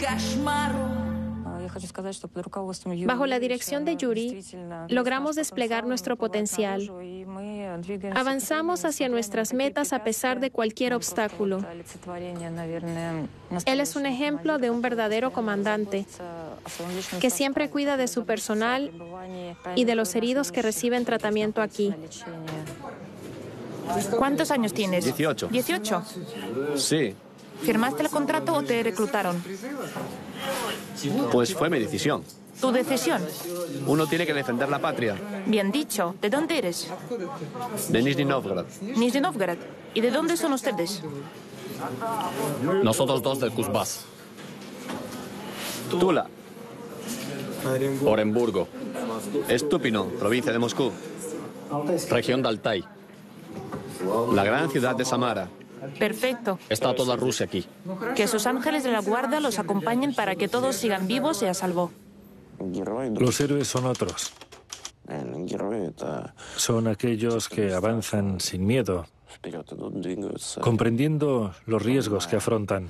Bajo la dirección de Yuri, logramos desplegar nuestro potencial. Avanzamos hacia nuestras metas a pesar de cualquier obstáculo. Él es un ejemplo de un verdadero comandante que siempre cuida de su personal y de los heridos que reciben tratamiento aquí. ¿Cuántos años tienes? 18. ¿18? Sí, ¿Firmaste el contrato o te reclutaron? pues fue mi decisión. ¿Tu decisión? Uno tiene que defender la patria. Bien dicho. ¿De dónde eres? De Nizhny Novgorod. Nizhny Novgorod. ¿Y de dónde son ustedes? Nosotros dos del Kuzbás. Tula. Oremburgo. Estúpino, provincia de Moscú. Región de Altai. La gran ciudad de Samara. Perfecto. Está toda Rusia aquí. Que sus ángeles de la guarda los acompañen para que todos sigan vivos y a salvo. Los héroes son otros. Son aquellos que avanzan sin miedo, comprendiendo los riesgos que afrontan,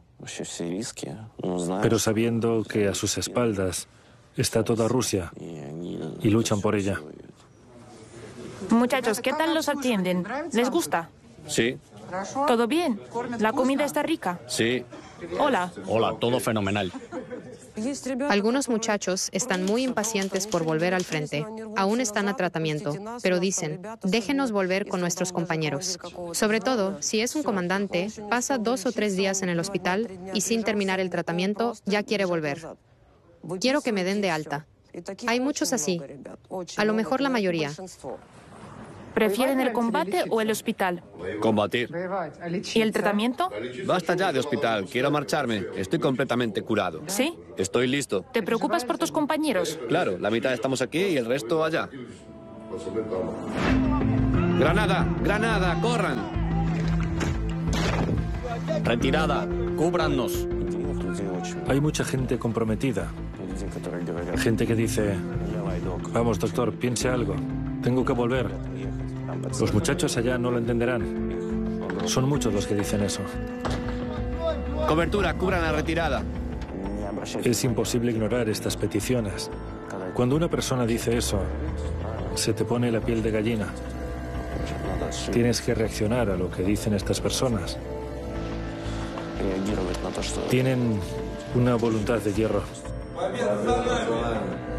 pero sabiendo que a sus espaldas está toda Rusia y luchan por ella. Muchachos, ¿qué tal los atienden? ¿Les gusta? Sí, ¿Todo bien? ¿La comida está rica? sí. Hola. Hola, todo fenomenal. Algunos muchachos están muy impacientes por volver al frente. Aún están a tratamiento, pero dicen, déjenos volver con nuestros compañeros. Sobre todo, si es un comandante, pasa 2 o 3 días en el hospital y sin terminar el tratamiento ya quiere volver. Quiero que me den de alta. Hay muchos así. A lo mejor la mayoría. ¿Prefieren el combate o el hospital? Combatir. ¿Y el tratamiento? Basta ya de hospital, quiero marcharme. Estoy completamente curado. ¿Sí? Estoy listo. ¿Te preocupas por tus compañeros? Claro, la mitad estamos aquí y el resto allá. ¡Granada! ¡Granada! ¡Corran! Retirada. Cúbrannos. Hay mucha gente comprometida. Gente que dice, vamos doctor, piense algo, tengo que volver. Los muchachos allá no lo entenderán. Son muchos los que dicen eso. Cobertura, cubran la retirada. Es imposible ignorar estas peticiones. Cuando una persona dice eso, se te pone la piel de gallina. Tienes que reaccionar a lo que dicen estas personas. Tienen una voluntad de hierro.